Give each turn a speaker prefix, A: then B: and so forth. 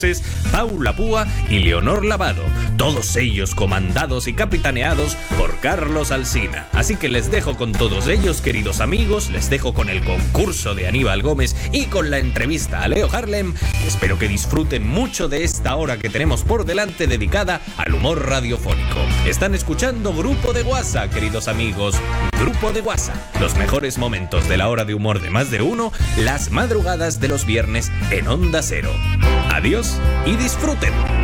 A: Paula Púa y Leonor Lavado, todos ellos comandados y capitaneados por Carlos Alsina. Así que les dejo con todos ellos, queridos amigos, les dejo con el concurso de Aníbal Gómez y con la entrevista a Leo Harlem. Espero que disfruten mucho de esta hora que tenemos por delante dedicada al humor radiofónico. Están escuchando Grupo de Guasa, queridos amigos. Grupo de Guasa, los mejores momentos de la hora de humor de más de uno, las madrugadas de los viernes en Onda Cero. Adiós y disfruten.